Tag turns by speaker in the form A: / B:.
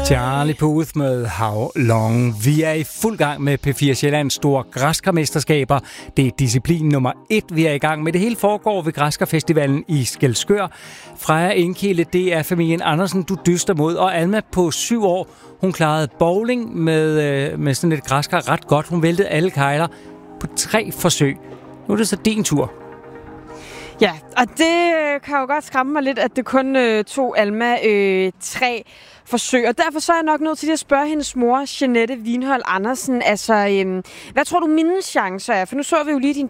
A: Charlie Puth med How Long. Vi er i fuld gang med P4 Sjællands store græskarmesterskaber. Det er disciplin nummer 1, vi er i gang med. Det hele foregår ved Græskarfestivalen i Skælskør. Freja Enkilde, det er familien Andersen, du dyster mod. Og Alma på 7 år, hun klarede bowling med sådan et græskar ret godt. Hun væltede alle kegler på 3 forsøg. Nu er det så din tur.
B: Ja, og det kan jo godt skræmme mig lidt, at det kun tog Alma 3 forsøg. Og derfor så er jeg nok nødt til at spørge hendes mor, Jeanette Vinhold Andersen. Altså, hvad tror du mine chancer er? For nu så vi jo lige din